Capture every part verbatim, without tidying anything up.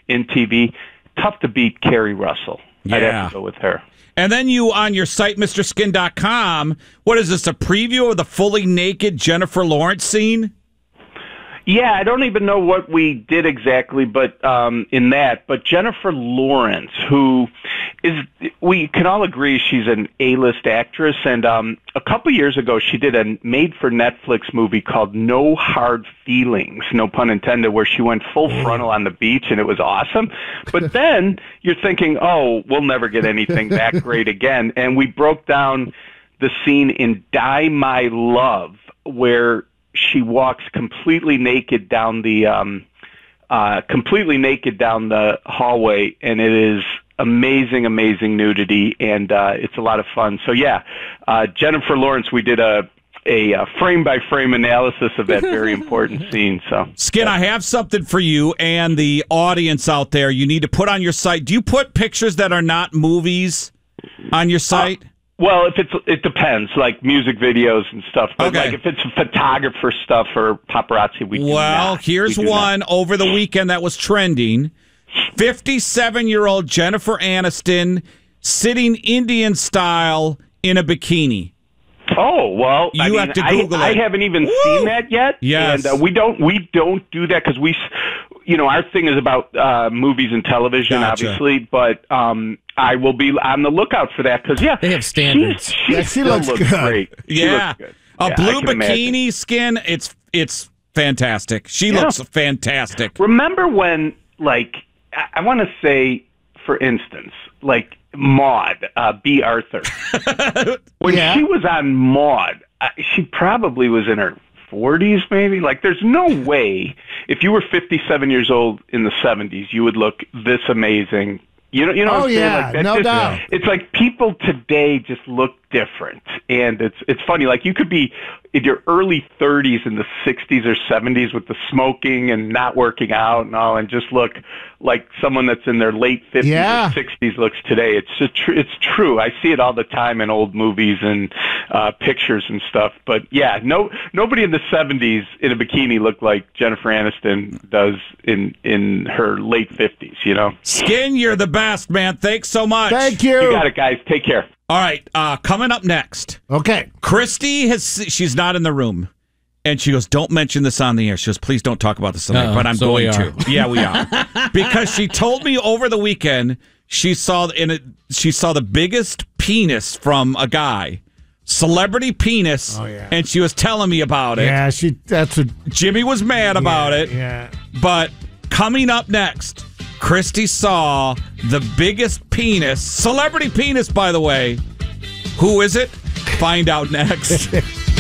in T V, tough to beat Carrie Russell. Yeah. I'd have to go with her. And then you, on your site, Mister Skin dot com, what is this, a preview of the fully naked Jennifer Lawrence scene? Yeah, I don't even know what we did exactly, but um, in that. But Jennifer Lawrence, who is, we can all agree she's an A-list actress, and um, a couple years ago she did a made-for-Netflix movie called No Hard Feelings, no pun intended, where she went full frontal on the beach, and it was awesome. But then you're thinking, oh, we'll never get anything that great again. And we broke down the scene in Die My Love, where she walks completely naked down the um, uh, completely naked down the hallway, and it is amazing, amazing nudity, and uh, it's a lot of fun. So yeah, uh, Jennifer Lawrence, we did a a frame by frame analysis of that very important scene. So Skin, yeah. I have something for you and the audience out there. You need to put on your site. Do you put pictures that are not movies on your site? Uh, Well, if it's it depends, like music videos and stuff. But okay. like if it's photographer stuff or paparazzi, we do Well, not. here's we do one not. over the weekend that was trending. fifty-seven-year-old Jennifer Aniston sitting Indian style in a bikini. Oh well, you I mean, have to Google I, it. I haven't even Woo! seen that yet. Yes, and uh, we don't we don't do that because we, you know, our thing is about uh, movies and television, Gotcha. obviously. But um, I will be on the lookout for that because yeah, they have standards. She, she, yeah, she still looks, looks good. great. She yeah, looks good. a yeah, blue bikini imagine. Skin. It's it's fantastic. She Yeah. looks fantastic. Remember when, like, I, I want to say, for instance, like Maude, uh, B. Arthur, when Yeah. she was on Maude, uh, she probably was in her forties, maybe. Like, there's no way if you were fifty-seven years old in the seventies, you would look this amazing. You know, you know Oh, what I'm saying? yeah, Like, that no just, doubt. It's like people today just look different, and it's it's funny. Like, you could be in your early thirties in the sixties or seventies with the smoking and not working out and all, and just look like someone that's in their late fifties Yeah. or sixties looks today. It's just tr- it's true. I see it all the time in old movies and uh, pictures and stuff. But yeah, no nobody in the seventies in a bikini looked like Jennifer Aniston does in in her late fifties. You know. Skin, you're the best, man. Thanks so much. Thank you. You got it, guys. Take care. All right, uh, coming up next, Okay. Christy has. She's not in the room, and she goes, "Don't mention this on the air." She goes, "Please don't talk about this on the air." Uh-oh, But I'm so going we to. are. Yeah, we are, because she told me over the weekend she saw in it. She saw the biggest penis from a guy, celebrity penis, Oh, yeah. and she was telling me about it. Yeah, she. That's what. Jimmy was mad about yeah, it. Yeah. But coming up next, Christy saw the biggest penis, celebrity penis, by the way. Who is it? Find out next.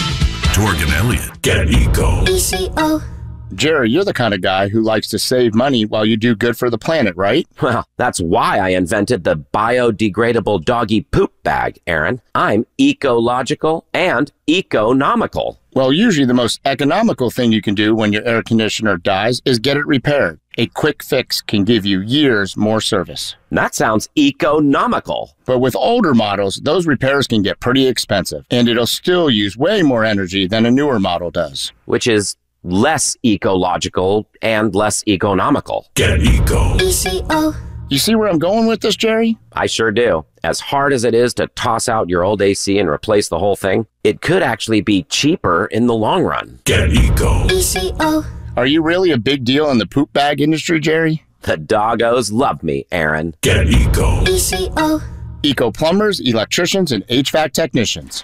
Torg and Elliott get Eco. E C O. Jerry, you're the kind of guy who likes to save money while you do good for the planet, right? Well, that's why I invented the biodegradable doggy poop bag, Aaron. I'm ecological and economical. Well, usually the most economical thing you can do when your air conditioner dies is get it repaired. A quick fix can give you years more service. That sounds economical. But with older models, those repairs can get pretty expensive, and it'll still use way more energy than a newer model does. Which is less ecological and less economical. Get Eco. E C O. You see where I'm going with this, Jerry? I sure do. As hard as it is to toss out your old A C and replace the whole thing, it could actually be cheaper in the long run. Get Eco. E C O. Are you really a big deal in the poop bag industry, Jerry? The doggos love me, Aaron. Get Eco. E C O. Eco plumbers, electricians, and H V A C technicians.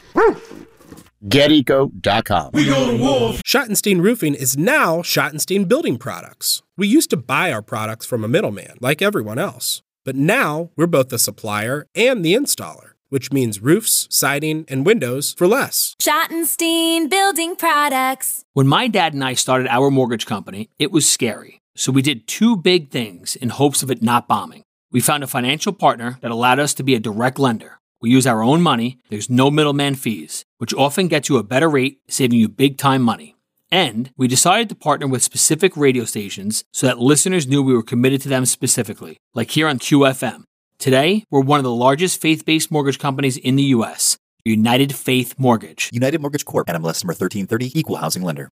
get eco dot com. We go to war. Schottenstein Roofing is now Schottenstein Building Products. We used to buy our products from a middleman, like everyone else. But now we're both the supplier and the installer, which means roofs, siding, and windows for less. Schottenstein Building Products. When my dad and I started our mortgage company, it was scary. So we did two big things in hopes of it not bombing. We found a financial partner that allowed us to be a direct lender. We use our own money, there's no middleman fees, which often gets you a better rate, saving you big time money. And we decided to partner with specific radio stations so that listeners knew we were committed to them specifically, like here on Q F M. Today, we're one of the largest faith-based mortgage companies in the U S, United Faith Mortgage. United Mortgage Corp. N M L S number thirteen thirty, Equal Housing Lender.